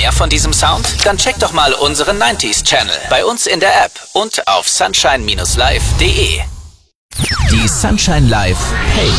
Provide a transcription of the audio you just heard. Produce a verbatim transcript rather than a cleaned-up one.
mehr von diesem Sound? Dann check doch mal unseren neunziger Channel bei uns in der App und auf sunshine Bindestrich live Punkt de. Die Sunshine Live Page.